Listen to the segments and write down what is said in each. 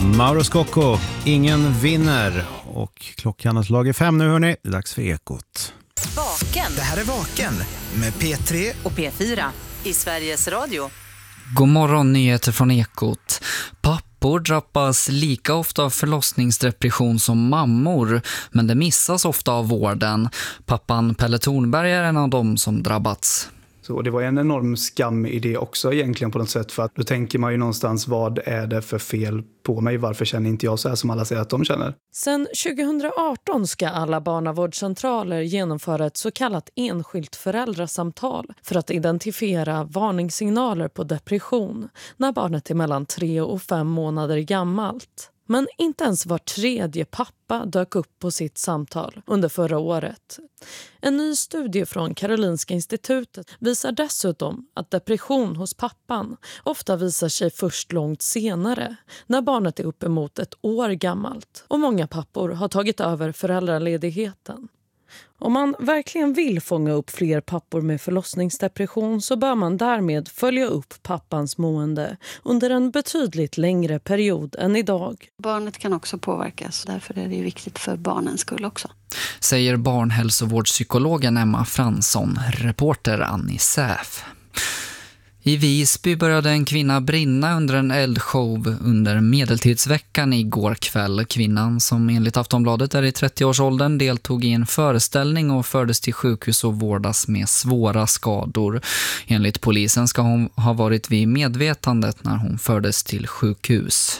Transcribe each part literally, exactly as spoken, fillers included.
Mauro Scocco, ingen vinner. Och klockan har slagit fem nu, hörni. Det är dags för Ekot. Vaken. Det här är Vaken med P tre och P fyra i Sveriges Radio. God morgon, nyheter från Ekot. Pappor drabbas lika ofta av förlossningsdepression som mammor, men det missas ofta av vården. Pappan Pelle Thornberg är en av dem som drabbats. Så det var en enorm skam i det också egentligen på något sätt, för att då tänker man ju någonstans, vad är det för fel på mig? Varför känner inte jag så här som alla säger att de känner? Sen tjugohundraarton ska alla barnavårdscentraler genomföra ett så kallat enskilt föräldrasamtal för att identifiera varningssignaler på depression när barnet är mellan tre och fem månader gammalt. Men inte ens var tredje pappa dök upp på sitt samtal under förra året. En ny studie från Karolinska institutet visar dessutom att depression hos pappan ofta visar sig först långt senare, när barnet är uppemot ett år gammalt. Och många pappor har tagit över föräldraledigheten. Om man verkligen vill fånga upp fler pappor med förlossningsdepression så bör man därmed följa upp pappans mående under en betydligt längre period än idag. Barnet kan också påverkas, därför är det viktigt för barnens skull också. Säger barnhälsovårdspsykologen Emma Fransson, reporter Annie Säf. I Visby började en kvinna brinna under en eldshow under medeltidsveckan igår kväll. Kvinnan, som enligt Aftonbladet är i trettioårsåldern, deltog i en föreställning och fördes till sjukhus och vårdas med svåra skador. Enligt polisen ska hon ha varit vid medvetandet när hon fördes till sjukhus.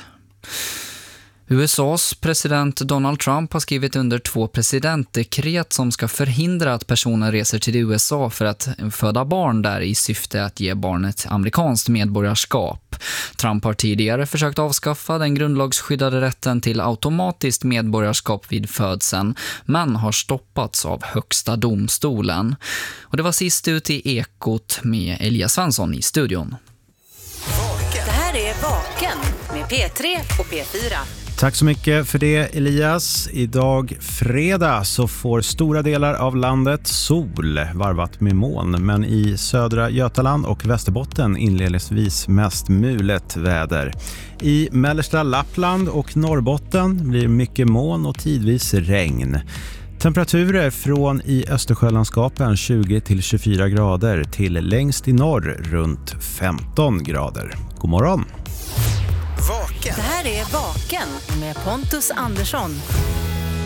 U S A:s president Donald Trump har skrivit under två presidentdekret som ska förhindra att personer reser till U S A för att föda barn där i syfte att ge barnet amerikanskt medborgarskap. Trump har tidigare försökt avskaffa den grundlagsskyddade rätten till automatiskt medborgarskap vid födseln, men har stoppats av högsta domstolen. Och det var sist ut i Ekot med Elias Svensson i studion. Det här är Vaken med P tre och P fyra. Tack så mycket för det, Elias. Idag fredag så får stora delar av landet sol, varvat med moln. Men i södra Götaland och Västerbotten inledningsvis mest mulet väder. I mellersta Lappland och Norrbotten blir mycket moln och tidvis regn. Temperaturer från i Östersjölandskapen tjugo till tjugofyra grader till längst i norr runt femton grader. God morgon! Det här är Vaken med Pontus Andersson.